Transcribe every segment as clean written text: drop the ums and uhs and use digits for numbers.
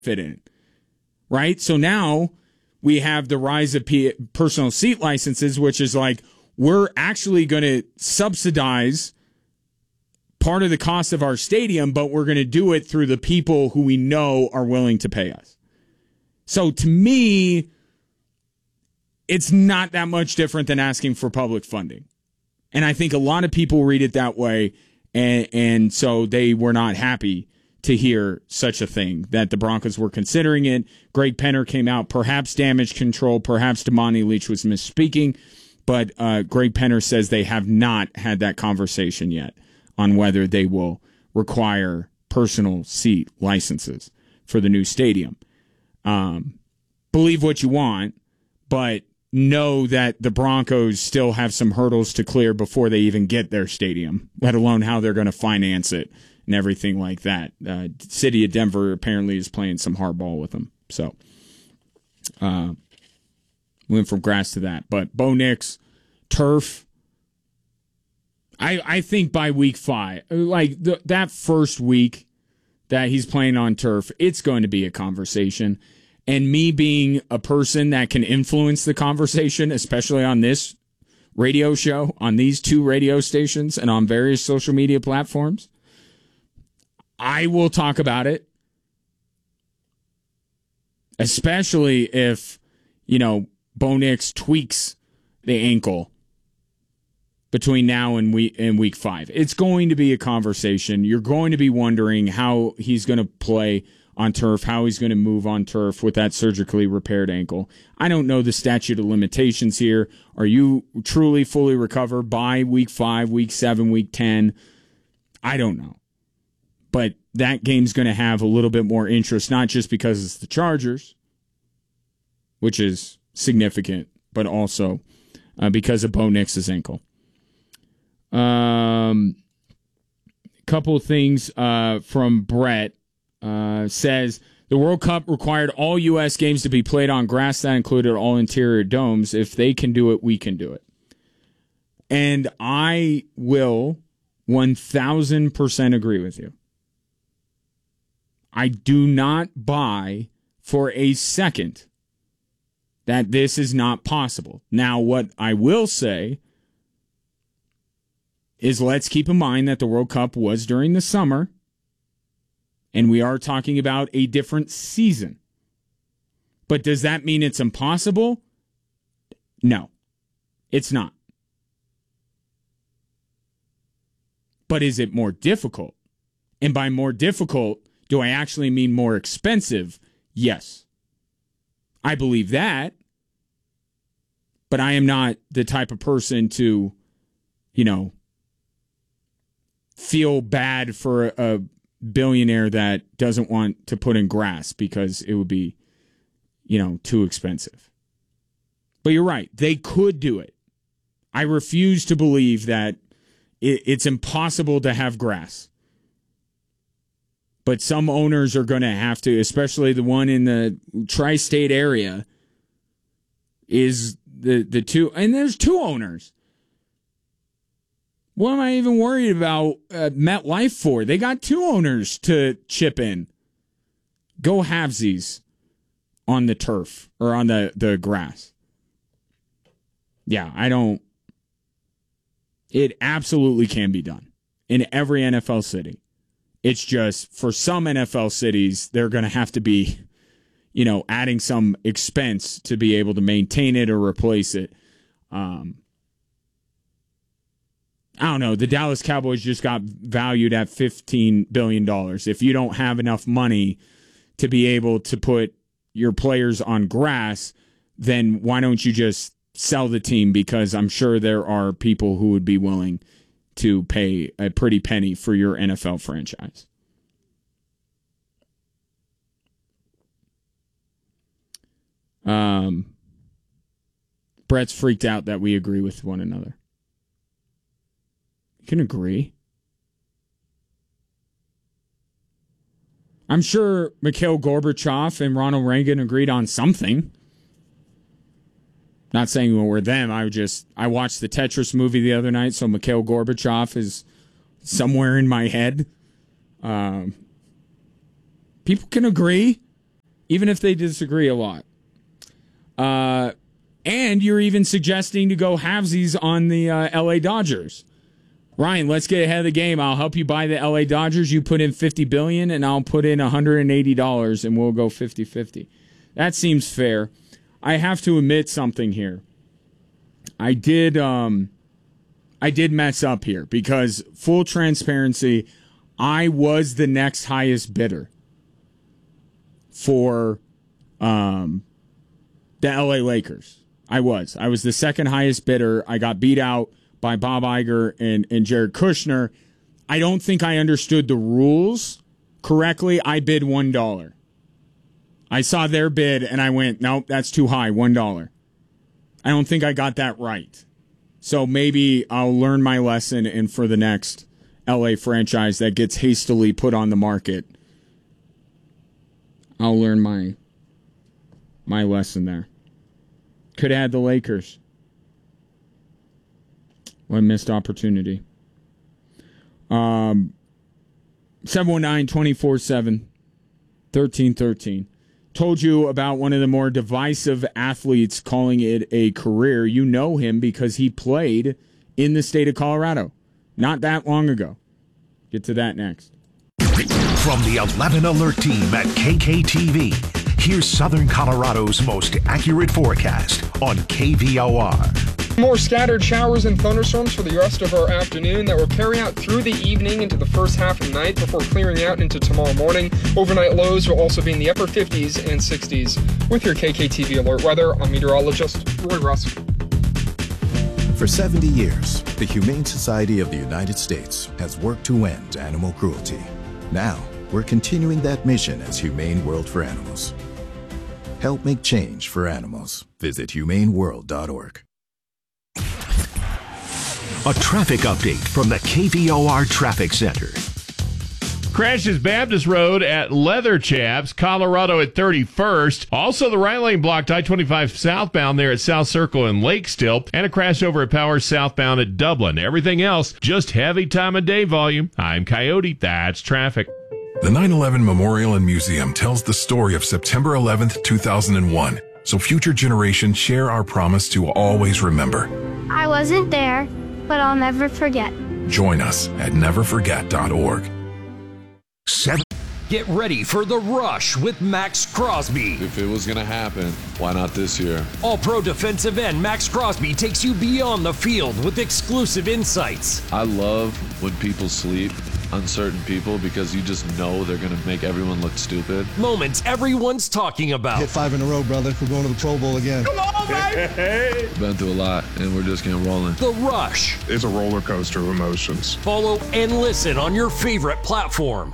fit in, right? So now we have the rise of personal seat licenses, which is like we're actually going to subsidize part of the cost of our stadium, but we're going to do it through the people who we know are willing to pay us. So to me, it's not that much different than asking for public funding. And I think a lot of people read it that way, and so they were not happy to hear such a thing, that the Broncos were considering it. Greg Penner came out, perhaps damage control, perhaps Damani Leach was misspeaking, but Greg Penner says they have not had that conversation yet on whether they will require personal seat licenses for the new stadium. Believe what you want, but know that the Broncos still have some hurdles to clear before they even get their stadium, let alone how they're going to finance it and everything like that. City of Denver apparently is playing some hardball with them. So, went from grass to that. But Bo Nix, turf, I think by week 5, like that first week that he's playing on turf, it's going to be a conversation. And me being a person that can influence the conversation, especially on this radio show, on these 2 radio stations, and on various social media platforms, I will talk about it. Especially if, Bo Nix tweaks the ankle between now and week 5. It's going to be a conversation. You're going to be wondering how he's going to play on turf, how he's going to move on turf with that surgically repaired ankle. I don't know the statute of limitations here. Are you truly fully recovered by week 5, week 7, week 10? I don't know. But that game's going to have a little bit more interest, not just because it's the Chargers, which is significant, but also because of Bo Nix's ankle. Couple of things from Brett. Says the World Cup required all U.S. games to be played on grass. That included all interior domes. If they can do it, we can do it. And I will 1,000% agree with you. I do not buy for a second that this is not possible. Now, what I will say is let's keep in mind that the World Cup was during the summer. And we are talking about a different season. But does that mean it's impossible? No, it's not. But is it more difficult? And by more difficult, do I actually mean more expensive? Yes. I believe that. But I am not the type of person to, feel bad for a billionaire that doesn't want to put in grass because it would be, too expensive. But you're right. They could do it. I refuse to believe that it's impossible to have grass. But some owners are going to have to, especially the one in the tri-state area, is the 2, and there's 2 owners. What am I even worried about MetLife for? They got 2 owners to chip in. Go halvesies on the turf or on the grass. Yeah, it absolutely can be done in every NFL city. It's just for some NFL cities, they're going to have to be, adding some expense to be able to maintain it or replace it. I don't know. The Dallas Cowboys just got valued at $15 billion. If you don't have enough money to be able to put your players on grass, then why don't you just sell the team? Because I'm sure there are people who would be willing to pay a pretty penny for your NFL franchise. Brett's freaked out that we agree with one another. You can agree. I'm sure Mikhail Gorbachev and Ronald Reagan agreed on something. Not saying we're them. I watched the Tetris movie the other night, so Mikhail Gorbachev is somewhere in my head. People can agree. even if they disagree a lot. And you're even suggesting to go halvesies on the LA Dodgers. Ryan, let's get ahead of the game. I'll help you buy the LA Dodgers. You put in $50 billion, and I'll put in $180, and we'll go 50-50. That seems fair. I have to admit something here. I did mess up here because, full transparency, I was the next highest bidder for the LA Lakers. I was the second highest bidder. I got beat out by Bob Iger and Jared Kushner. I don't think I understood the rules correctly. I bid $1. I saw their bid and I went, nope, that's too high, $1. I don't think I got that right. So maybe I'll learn my lesson, and for the next LA franchise that gets hastily put on the market, I'll learn my lesson there. Could have had the Lakers. What a missed opportunity. 719-247-1313. Told you about one of the more divisive athletes calling it a career. You know him because he played in the state of Colorado not that long ago. Get to that next. From the 11 Alert team at KKTV, here's Southern Colorado's most accurate forecast on KVOR. More scattered showers and thunderstorms for the rest of our afternoon that will carry out through the evening into the first half of the night before clearing out into tomorrow morning. Overnight lows will also be in the upper 50s and 60s. With your KKTV Alert weather, I'm meteorologist Roy Russ. For 70 years, the Humane Society of the United States has worked to end animal cruelty. Now, we're continuing that mission as Humane World for Animals. Help make change for animals. Visit humaneworld.org. A traffic update from the KVOR Traffic Center. Crashes Baptist Road at Leather Chaps, Colorado at 31st. Also, the right lane blocked I-25 southbound there at South Circle and Lake Still. And a crash over at Powers southbound at Dublin. Everything else, just heavy time of day volume. I'm Coyote. That's traffic. The 9/11 Memorial and Museum tells the story of September 11th, 2001. So future generations share our promise to always remember. I wasn't there, but I'll never forget. Join us at neverforget.org. Get ready for The Rush with Max Crosby. If it was going to happen, why not this year? All-pro defensive end Max Crosby takes you beyond the field with exclusive insights. I love when people sleep on certain people because you just know they're going to make everyone look stupid. Moments everyone's talking about. Hit 5 in a row, brother. We're going to the Pro Bowl again. Come on, baby! Been through a lot, and we're just getting rolling. The Rush. It's a roller coaster of emotions. Follow and listen on your favorite platform.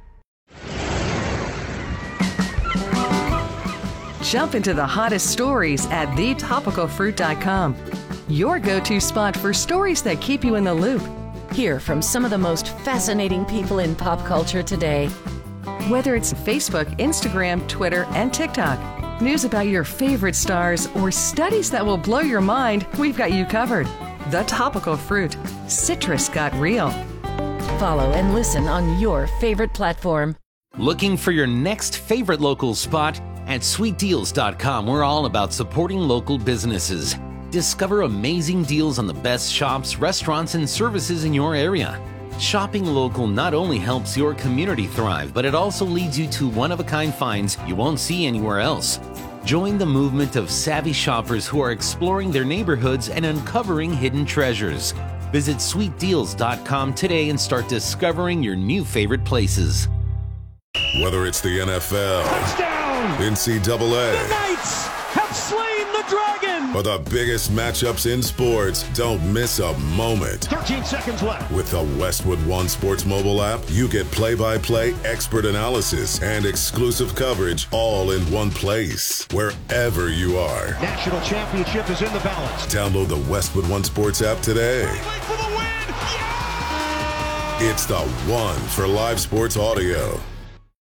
Jump into the hottest stories at thetopicalfruit.com. Your go-to spot for stories that keep you in the loop. Hear from some of the most fascinating people in pop culture today. Whether it's Facebook, Instagram, Twitter, and TikTok, news about your favorite stars, or studies that will blow your mind, we've got you covered. The Topical Fruit. Citrus got real. Follow and listen on your favorite platform. Looking for your next favorite local spot? At sweetdeals.com, we're all about supporting local businesses. Discover amazing deals on the best shops, restaurants, and services in your area. Shopping local not only helps your community thrive, but it also leads you to one-of-a-kind finds you won't see anywhere else. Join the movement of savvy shoppers who are exploring their neighborhoods and uncovering hidden treasures. Visit sweetdeals.com today and start discovering your new favorite places. Whether it's the NFL, touchdown, NCAA, the Knights have slain the dragon, or the biggest matchups in sports, don't miss a moment. 13 seconds left. With the Westwood One Sports mobile app, you get play-by-play expert analysis and exclusive coverage all in one place, wherever you are. National championship is in the balance. Download the Westwood One Sports app today. For the win. Yeah! It's the one for live sports audio.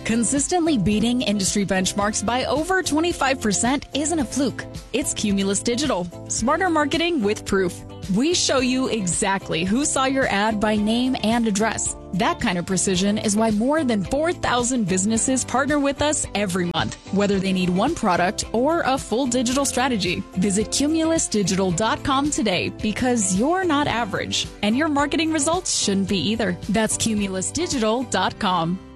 Consistently beating industry benchmarks by over 25% isn't a fluke. It's Cumulus Digital. Smarter marketing with proof. We show you exactly who saw your ad by name and address. That kind of precision is why more than 4,000 businesses partner with us every month, whether they need one product or a full digital strategy. Visit cumulusdigital.com today because you're not average, and your marketing results shouldn't be either. That's cumulusdigital.com.